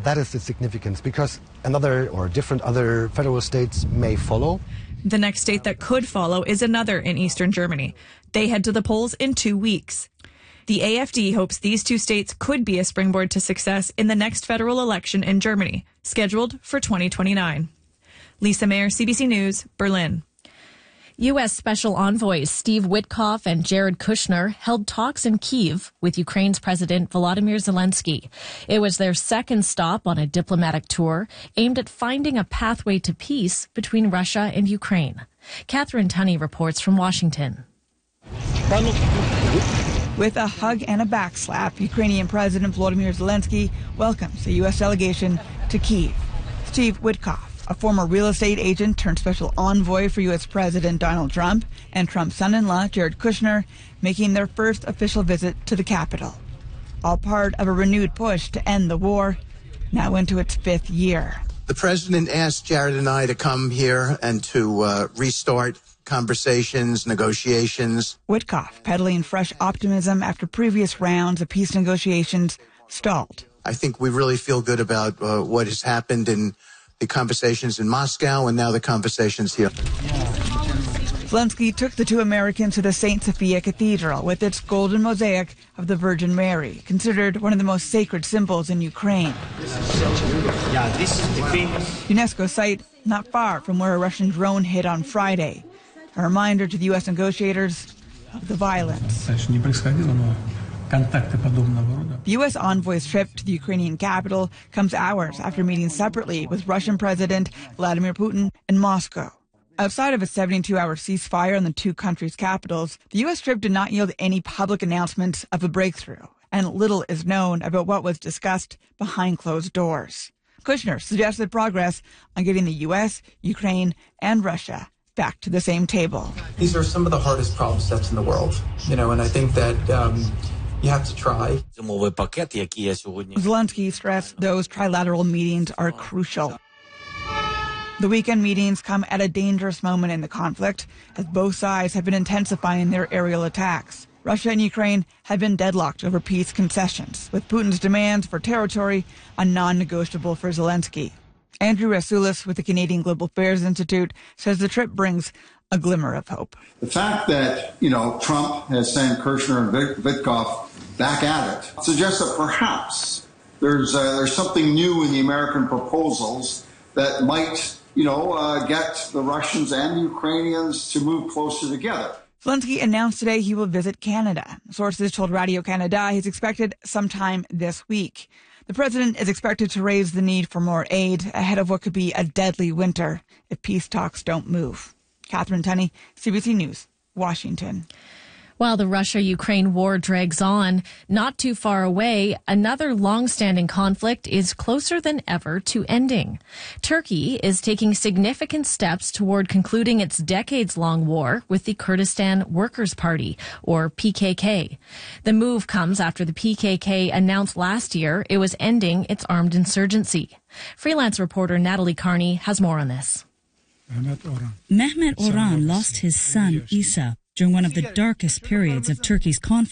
that is the significance, because another or different other federal states may follow. The next state that could follow is another in eastern Germany. They head to the polls in 2 weeks. The AfD hopes these two states could be a springboard to success in the next federal election in Germany, scheduled for 2029. Lisa Mayer, CBC News, Berlin. U.S. Special Envoys Steve Witkoff and Jared Kushner held talks in Kyiv with Ukraine's President Volodymyr Zelensky. It was their second stop on a diplomatic tour aimed at finding a pathway to peace between Russia and Ukraine. Catherine Tunney reports from Washington. With a hug and a backslap, Ukrainian President Volodymyr Zelensky welcomes the U.S. delegation to Kyiv. Steve Witkoff, a former real estate agent turned special envoy for U.S. President Donald Trump, and Trump's son-in-law, Jared Kushner, making their first official visit to the capital. All part of a renewed push to end the war, now into its 5th year. The president asked Jared and I to come here and to restart conversations, negotiations. Witkoff peddling fresh optimism after previous rounds of peace negotiations stalled. I think we really feel good about what has happened in the conversations in Moscow and now the conversations here. Zelensky took the two Americans to the St. Sophia Cathedral with its golden mosaic of the Virgin Mary, considered one of the most sacred symbols in Ukraine. This is the famous UNESCO site not far from where a Russian drone hit on Friday. A reminder to the U.S. negotiators of the violence. The U.S. envoy's trip to the Ukrainian capital comes hours after meeting separately with Russian President Vladimir Putin in Moscow. Outside of a 72-hour ceasefire in the two countries' capitals, the U.S. trip did not yield any public announcements of a breakthrough, and little is known about what was discussed behind closed doors. Kushner suggested progress on getting the U.S., Ukraine, and Russia back to the same table. These are some of the hardest problem sets in the world, and I think that you have to try. Zelensky stressed those trilateral meetings are crucial. The weekend meetings come at a dangerous moment in the conflict, as both sides have been intensifying their aerial attacks. Russia and Ukraine have been deadlocked over peace concessions, with Putin's demands for territory a non-negotiable for Zelensky. Andrew Rasulis with the Canadian Global Affairs Institute says the trip brings a glimmer of hope. The fact that, Trump has sent Kushner and Witkoff back at it suggests that perhaps there's something new in the American proposals that might, get the Russians and the Ukrainians to move closer together. Zelensky announced today he will visit Canada. Sources told Radio-Canada he's expected sometime this week. The president is expected to raise the need for more aid ahead of what could be a deadly winter if peace talks don't move. Catherine Tunney, CBC News, Washington. While the Russia-Ukraine war drags on, not too far away, another long-standing conflict is closer than ever to ending. Turkey is taking significant steps toward concluding its decades-long war with the Kurdistan Workers' Party, or PKK. The move comes after the PKK announced last year it was ending its armed insurgency. Freelance reporter Natalie Carney has more on this. Mehmet Orhan lost his son, Isa, during one of the darkest periods of Turkey's conflict.